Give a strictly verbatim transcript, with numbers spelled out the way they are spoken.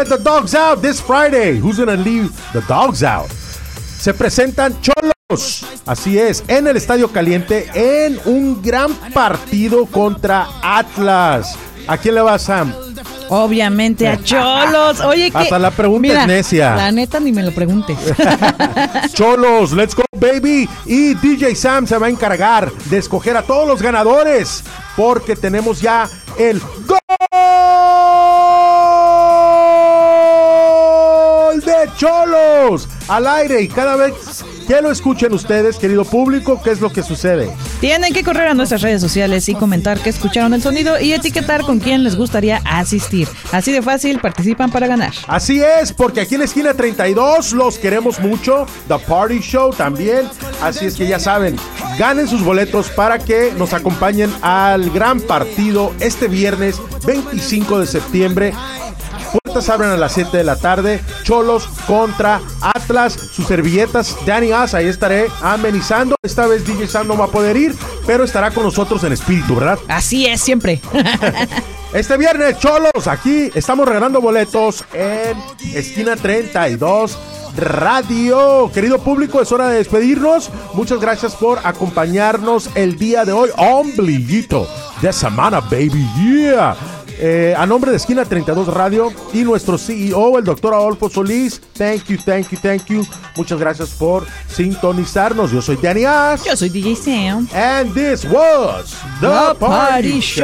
let the dogs out this Friday. Who's gonna leave the dogs out? Se presentan Cholos, así es, en el Estadio Caliente en un gran partido contra Atlas. ¿A quién le va, Sam? Obviamente a Cholos. Oye, que hasta la pregunta mira, es necia. La neta ni me lo preguntes. Cholos, let's go baby. Y D J Sam se va a encargar de escoger a todos los ganadores porque tenemos ya el gol de Cholos al aire, y cada vez que lo escuchen ustedes, querido público, ¿qué es lo que sucede? Tienen que correr a nuestras redes sociales y comentar que escucharon el sonido y etiquetar con quién les gustaría asistir. Así de fácil, participan para ganar. Así es, porque aquí en Esquina treinta y dos los queremos mucho, The Party Show también, así es que ya saben, ganen sus boletos para que nos acompañen al gran partido este viernes veinticinco de septiembre. Puertas abren a las siete de la tarde. Cholos contra Atlas. Sus servilletas, Danny As, ahí estaré amenizando. Esta vez D J Sam no va a poder ir, pero estará con nosotros en espíritu, ¿verdad? Así es, siempre. Este viernes, Cholos, aquí estamos regalando boletos en Esquina treinta y dos Radio. Querido público, es hora de despedirnos. Muchas gracias por acompañarnos el día de hoy. Ombliguito de semana, baby, yeah. Eh, a nombre de Esquina treinta y dos Radio y nuestro C E O, el doctor Adolfo Solís, thank you, thank you, thank you. Muchas gracias por sintonizarnos. Yo soy Danny As. Yo soy D J Sam. And this was The, The Party, Party Show.